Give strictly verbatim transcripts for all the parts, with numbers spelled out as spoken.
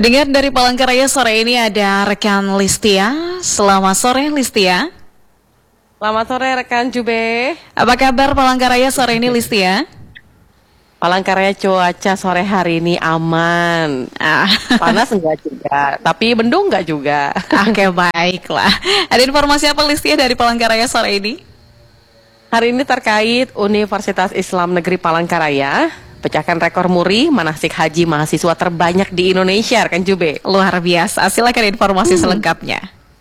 Pendengar dari Palangkaraya sore ini ada rekan Listia. Selamat sore Listia. Selamat sore rekan Jube. Apa kabar Palangkaraya sore ini Listia? Palangkaraya cuaca sore hari ini aman. Ah. Panas enggak juga, tapi mendung enggak juga. Oke, baiklah. Ada informasi apa Listia dari Palangkaraya sore ini? Hari ini terkait Universitas Islam Negeri Palangkaraya pecahkan rekor muri manasik haji mahasiswa terbanyak di Indonesia, rekan Jube. Luar biasa. Silakan informasi hmm. selengkapnya.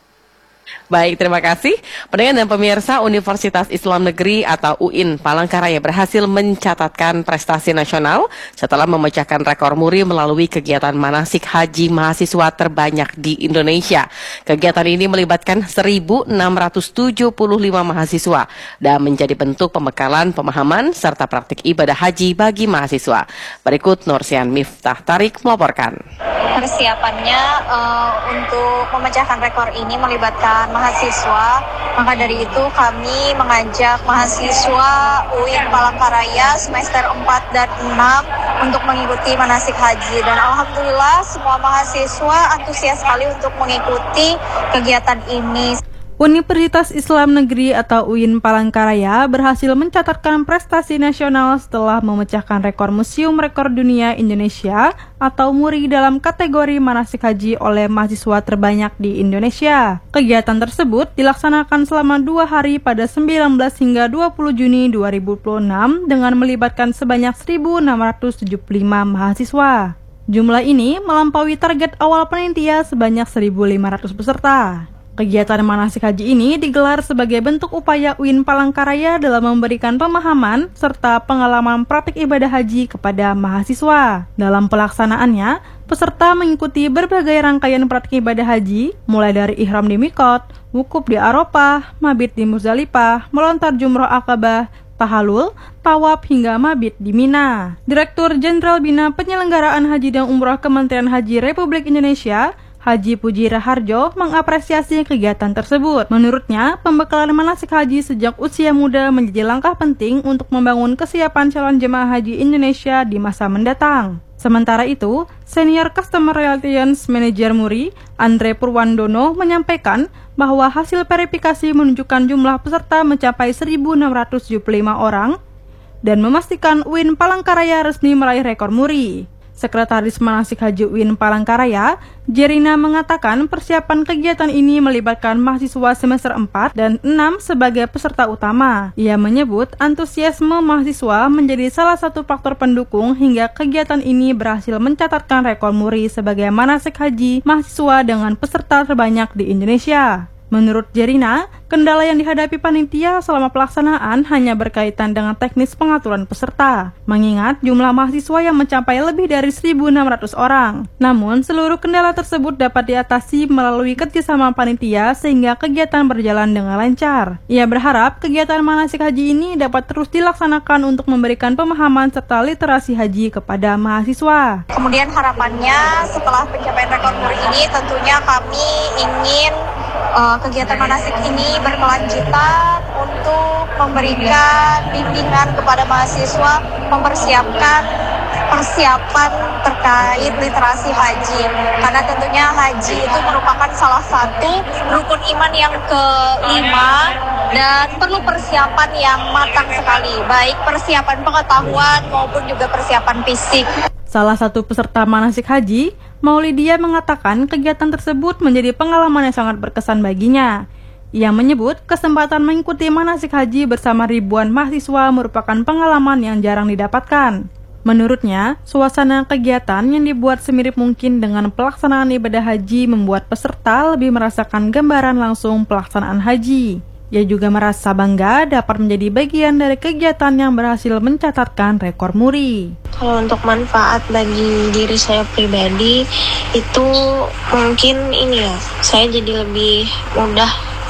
Baik, terima kasih. Pendengar dan pemirsa, Universitas Islam Negeri atau U I N Palangkaraya berhasil mencatatkan prestasi nasional setelah memecahkan rekor muri melalui kegiatan manasik haji mahasiswa terbanyak di Indonesia. Kegiatan ini melibatkan seribu enam ratus tujuh puluh lima mahasiswa dan menjadi bentuk pembekalan pemahaman serta praktik ibadah haji bagi mahasiswa. Berikut Nursian Miftah Tarik melaporkan. Persiapannya uh, untuk memecahkan rekor ini melibatkan mahasiswa, maka dari itu kami mengajak mahasiswa U I N Palangkaraya semester empat dan enam untuk mengikuti manasik haji, dan alhamdulillah semua mahasiswa antusias sekali untuk mengikuti kegiatan ini. Universitas Islam Negeri atau U I N Palangkaraya berhasil mencatatkan prestasi nasional setelah memecahkan rekor Museum Rekor Dunia Indonesia atau MURI dalam kategori manasik haji oleh mahasiswa terbanyak di Indonesia. Kegiatan tersebut dilaksanakan selama dua hari pada sembilan belas hingga dua puluh Juni dua ribu dua puluh enam dengan melibatkan sebanyak seribu enam ratus tujuh puluh lima mahasiswa. Jumlah ini melampaui target awal panitia sebanyak seribu lima ratus peserta. Kegiatan manasik haji ini digelar sebagai bentuk upaya U I N Palangkaraya dalam memberikan pemahaman serta pengalaman praktik ibadah haji kepada mahasiswa. Dalam pelaksanaannya, peserta mengikuti berbagai rangkaian praktik ibadah haji, mulai dari ihram di Mikot, wukuf di Arafah, mabit di Muzdalifah, melontar jumroh Aqabah, tahalul, tawaf hingga mabit di Mina. Direktur Jenderal Bina Penyelenggaraan Haji dan Umroh Kementerian Haji Republik Indonesia, Haji Puji Raharjo, mengapresiasi kegiatan tersebut. Menurutnya, pembekalan manasik haji sejak usia muda menjadi langkah penting untuk membangun kesiapan calon jemaah haji Indonesia di masa mendatang. Sementara itu, Senior Customer Relations Manager MURI, Andre Purwandono, menyampaikan bahwa hasil verifikasi menunjukkan jumlah peserta mencapai seribu enam ratus tujuh puluh lima orang dan memastikan U I N Palangkaraya resmi meraih rekor MURI. Sekretaris Manasik Haji U I N Palangkaraya, Jerina, mengatakan persiapan kegiatan ini melibatkan mahasiswa semester empat dan enam sebagai peserta utama. Ia menyebut antusiasme mahasiswa menjadi salah satu faktor pendukung hingga kegiatan ini berhasil mencatatkan rekor MURI sebagai manasik haji mahasiswa dengan peserta terbanyak di Indonesia. Menurut Jerina, kendala yang dihadapi panitia selama pelaksanaan hanya berkaitan dengan teknis pengaturan peserta, mengingat jumlah mahasiswa yang mencapai lebih dari seribu enam ratus orang. Namun, seluruh kendala tersebut dapat diatasi melalui kerjasama panitia sehingga kegiatan berjalan dengan lancar. Ia berharap kegiatan manasik haji ini dapat terus dilaksanakan untuk memberikan pemahaman serta literasi haji kepada mahasiswa. Kemudian harapannya setelah pencapaian rekor MURI ini tentunya kami ingin Uh, kegiatan manasik ini berkelanjutan untuk memberikan bimbingan kepada mahasiswa, mempersiapkan persiapan terkait literasi haji, karena tentunya haji itu merupakan salah satu rukun iman yang kelima dan perlu persiapan yang matang sekali, baik persiapan pengetahuan maupun juga persiapan fisik. Salah satu peserta manasik haji, Maulidia, mengatakan kegiatan tersebut menjadi pengalaman yang sangat berkesan baginya. Ia menyebut kesempatan mengikuti manasik haji bersama ribuan mahasiswa merupakan pengalaman yang jarang didapatkan. Menurutnya, suasana kegiatan yang dibuat semirip mungkin dengan pelaksanaan ibadah haji membuat peserta lebih merasakan gambaran langsung pelaksanaan haji. Ia juga merasa bangga dapat menjadi bagian dari kegiatan yang berhasil mencatatkan rekor MURI. Kalau untuk manfaat bagi diri saya pribadi, itu mungkin ini ya, saya jadi lebih mudah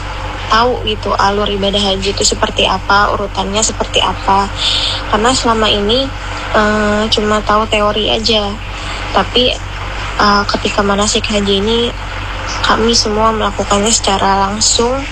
tahu gitu alur ibadah haji itu seperti apa, urutannya seperti apa. Karena selama ini uh, cuma tahu teori aja, tapi uh, ketika manasik haji ini kami semua melakukannya secara langsung.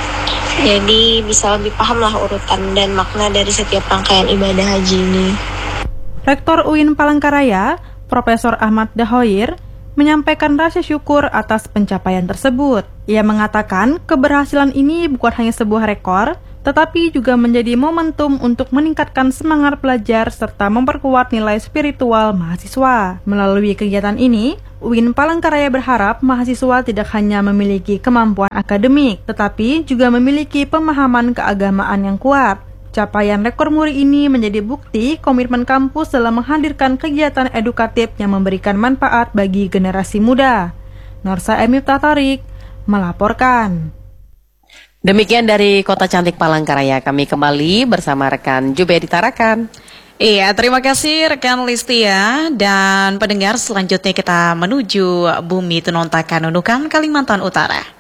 Jadi bisa lebih paham lah urutan dan makna dari setiap rangkaian ibadah haji ini. Rektor U I N Palangkaraya, Profesor Ahmad Dahoir, menyampaikan rasa syukur atas pencapaian tersebut. Ia mengatakan keberhasilan ini bukan hanya sebuah rekor, tetapi juga menjadi momentum untuk meningkatkan semangat belajar serta memperkuat nilai spiritual mahasiswa. Melalui kegiatan ini, U I N Palangkaraya berharap mahasiswa tidak hanya memiliki kemampuan akademik, tetapi juga memiliki pemahaman keagamaan yang kuat. Capaian rekor muri ini menjadi bukti komitmen kampus dalam menghadirkan kegiatan edukatif yang memberikan manfaat bagi generasi muda. Norsa Emif Tatarik melaporkan. Demikian dari Kota Cantik Palangkaraya, kami kembali bersama rekan Jubedi Tarakan. Iya, terima kasih rekan Listia. Dan pendengar, selanjutnya kita menuju Bumi Tenontakan, Nunukan, Kalimantan Utara.